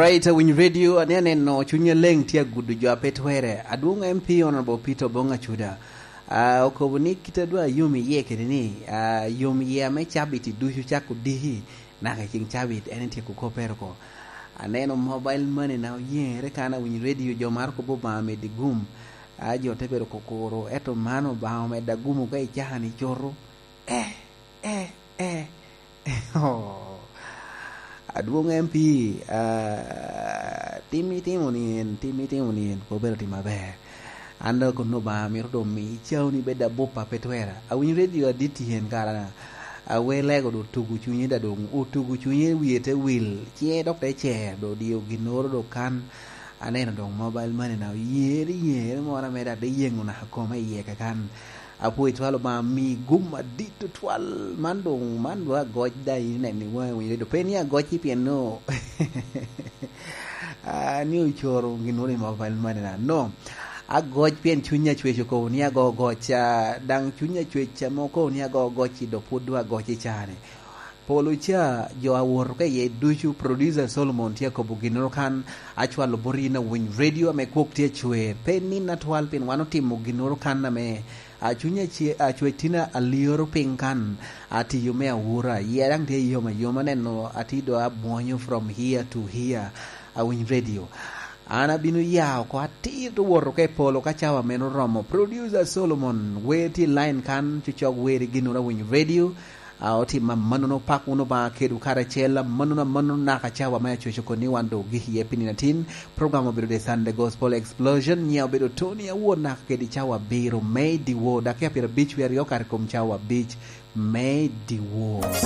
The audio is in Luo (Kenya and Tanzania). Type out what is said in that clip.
Alright, Win Radio anene no chunya leng tia gudu jo apetwere. Adung MP Honorable Peter Bonga Chuda. Okobuni kitadwa yumi ye kedini. Yumi ye ame chabiti dushu chaku dihi. Naka king chabit enenti kukopero ko. Aneno mobile money now ye rekana Win Radio jo marko boba me digum. Ajo tebero kokoro eto mano ba me dagumu kai chahani choro. Oh. Aduong MP timi ko bero timabe ando ko no ba mi rodo mi chawni beda bopa petwera Win Radio aditi hen kala awele go do tugu chunyi da do tugu chunyi wiete will che doctor che do dio ginoro do kan aneno do mobile money now ye mo na meda de yengu na ko mai ye ka kan apu itwalo ba mi gumma ditu twal mando goj dai ne ni wa wi do penia gochi piano ni choro ginore mobile money na no a goj pien chunya chwecho ko ni go gocha dang chunya chwecha moko ni go gochi do pudwa gochi chane polucha jo awor ke ye duchu producer Solomon tia ko buginoro kan achwalo borina Win Radio me kok tia chwe peni na twal pin wano timo ginoro kan na me achunya chi achwetina alioro pinkan ati yume awura yerang de yoma neno ati do abonyo from here to here Win Radio ana binu yao ko ati to woro ke polo ka chawa meno romo producer Solomon weti line kan chuchog weri ginora Win Radio oti manono pak uno ba kedu karachela manono naka chawa maya chucho ni wando gihi epinatin programa biro de Sunday Gospel Explosion nya biro Tony award na kedi chawa biro made the world akia pira beach we yokar kom chawa beach made the world